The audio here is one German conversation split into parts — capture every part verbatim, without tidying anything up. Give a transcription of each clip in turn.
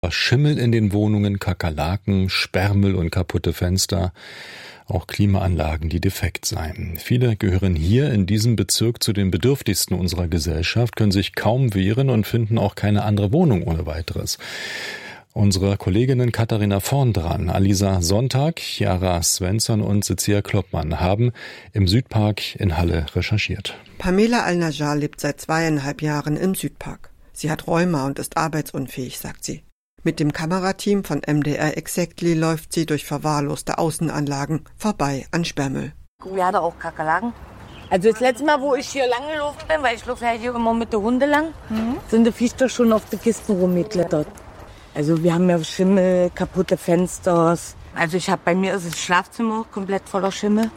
Schimmel in den Wohnungen, Kakerlaken, Sperrmüll und kaputte Fenster, auch Klimaanlagen, die defekt seien. Viele gehören hier in diesem Bezirk zu den bedürftigsten unserer Gesellschaft, können sich kaum wehren und finden auch keine andere Wohnung ohne weiteres. Unsere Kolleginnen Katharina Vorndran, Alisa Sonntag, Chiara Svensson und Cecilia Kloppmann haben im Südpark in Halle recherchiert. Pamela Al-Najjar lebt seit zweieinhalb Jahren im Südpark. Sie hat Rheuma und ist arbeitsunfähig, sagt sie. Mit dem Kamerateam von M D R Exactly läuft sie durch verwahrloste Außenanlagen vorbei an Sperrmüll. Wir hatten auch Kakerlaken. Also das letzte Mal, wo ich hier lang gelaufen bin, weil ich laufe ja hier immer mit den Hunden lang, mhm. sind die Viecher schon auf die Kisten rumgeklettert. Also wir haben ja Schimmel, kaputte Fenster. Also ich habe bei mir ist das Schlafzimmer komplett voller Schimmel.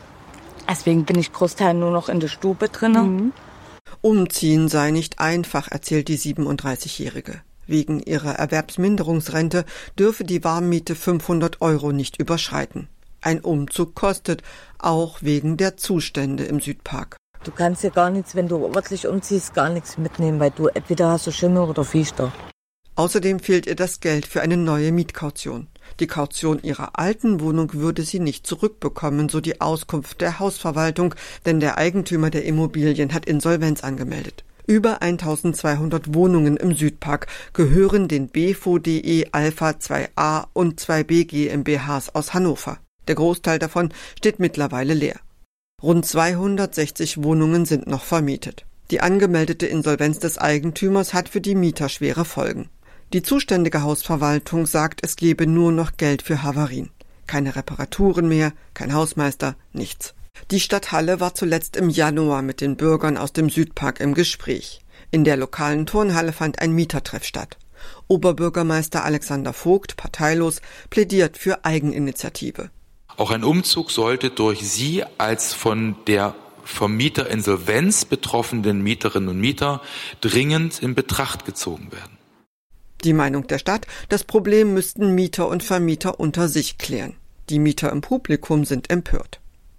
Deswegen bin ich Großteil nur noch in der Stube drin. Mhm. Umziehen sei nicht einfach, erzählt die siebenunddreißigjährige. Wegen ihrer Erwerbsminderungsrente dürfe die Warmmiete fünfhundert Euro nicht überschreiten. Ein Umzug kostet, auch wegen der Zustände im Südpark. Du kannst hier gar nichts, wenn du örtlich umziehst, gar nichts mitnehmen, weil du entweder hast du Schimmel oder Viecher. Außerdem fehlt ihr das Geld für eine neue Mietkaution. Die Kaution ihrer alten Wohnung würde sie nicht zurückbekommen, so die Auskunft der Hausverwaltung, denn der Eigentümer der Immobilien hat Insolvenz angemeldet. Über eintausendzweihundert Wohnungen im Südpark gehören den B V D E Alpha zwei a und zwei b GmbHs aus Hannover. Der Großteil davon steht mittlerweile leer. Rund zweihundertsechzig Wohnungen sind noch vermietet. Die angemeldete Insolvenz des Eigentümers hat für die Mieter schwere Folgen. Die zuständige Hausverwaltung sagt, es gebe nur noch Geld für Havarien. Keine Reparaturen mehr, kein Hausmeister, nichts. Die Stadt Halle war zuletzt im Januar mit den Bürgern aus dem Südpark im Gespräch. In der lokalen Turnhalle fand ein Mietertreff statt. Oberbürgermeister Alexander Vogt, parteilos, plädiert für Eigeninitiative. Auch ein Umzug sollte durch Sie als von der Vermieterinsolvenz betroffenen Mieterinnen und Mieter dringend in Betracht gezogen werden. Die Meinung der Stadt, das Problem müssten Mieter und Vermieter unter sich klären. Die Mieter im Publikum sind empört.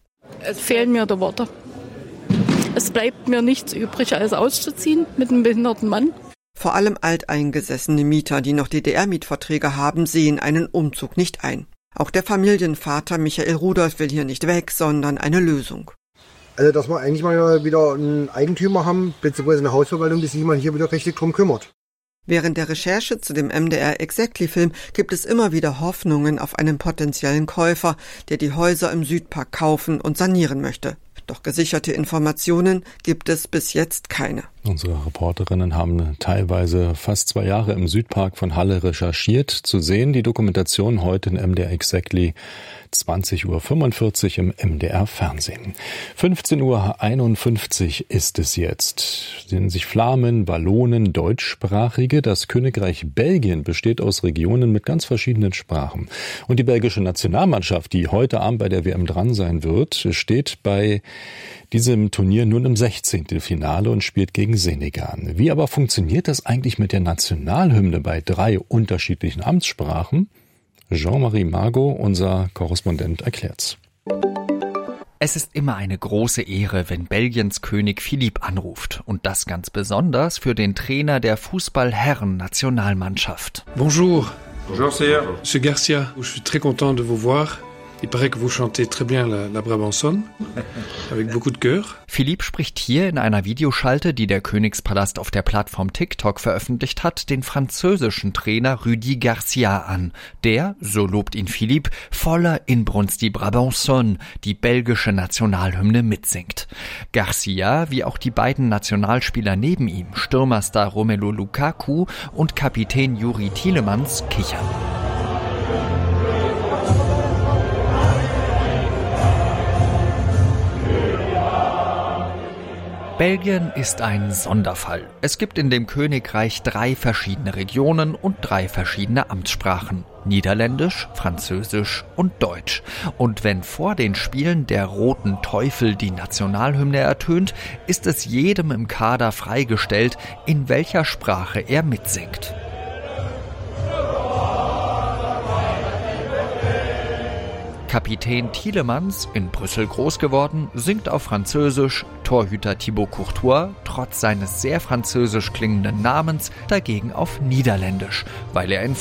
Es fehlen mir die Worte. Es bleibt mir nichts übrig, als auszuziehen mit einem behinderten Mann. Vor allem alteingesessene Mieter, die noch D D R-Mietverträge haben, sehen einen Umzug nicht ein. Auch der Familienvater Michael Rudolph will hier nicht weg, sondern eine Lösung. Also, dass wir eigentlich mal wieder einen Eigentümer haben, beziehungsweise eine Hausverwaltung, die sich mal hier wieder richtig drum kümmert. Während der Recherche zu dem M D R Exactly-Film gibt es immer wieder Hoffnungen auf einen potenziellen Käufer, der die Häuser im Südpark kaufen und sanieren möchte. Doch gesicherte Informationen gibt es bis jetzt keine. Unsere Reporterinnen haben teilweise fast zwei Jahre im Südpark von Halle recherchiert. Zu sehen die Dokumentation heute in M D R Exactly zwanzig Uhr fünfundvierzig im M D R Fernsehen. fünfzehn Uhr einundfünfzig ist es jetzt. Sind sich Flamen, Wallonen, Deutschsprachige. Das Königreich Belgien besteht aus Regionen mit ganz verschiedenen Sprachen. Und die belgische Nationalmannschaft, die heute Abend bei der W M dran sein wird, steht bei diesem Turnier nun im Sechzehntelfinale und spielt gegen Senegal. Wie aber funktioniert das eigentlich mit der Nationalhymne bei drei unterschiedlichen Amtssprachen? Jean-Marie Margot, unser Korrespondent, erklärt's. Es ist immer eine große Ehre, wenn Belgiens König Philippe anruft. Und das ganz besonders für den Trainer der Fußball-Herren-Nationalmannschaft. Bonjour. Bonjour, Sir. Monsieur Garcia, je suis très content de vous voir. Il paraît que vous chantez très bien la, la Brabançonne, avec beaucoup de cœur. Philippe spricht hier in einer Videoschalte, die der Königspalast auf der Plattform TikTok veröffentlicht hat, den französischen Trainer Rudi Garcia an. Der, so lobt ihn Philippe, voller Inbrunst die Brabançonne, die belgische Nationalhymne, mitsingt. Garcia, wie auch die beiden Nationalspieler neben ihm, Stürmerstar Romelu Lukaku und Kapitän Youri Tielemans, kichern. Belgien ist ein Sonderfall. Es gibt in dem Königreich drei verschiedene Regionen und drei verschiedene Amtssprachen. Niederländisch, Französisch und Deutsch. Und wenn vor den Spielen der Roten Teufel die Nationalhymne ertönt, ist es jedem im Kader freigestellt, in welcher Sprache er mitsingt. Kapitän Tielemans, in Brüssel groß geworden, singt auf Französisch, Torhüter Thibaut Courtois, trotz seines sehr französisch klingenden Namens, dagegen auf Niederländisch, weil er in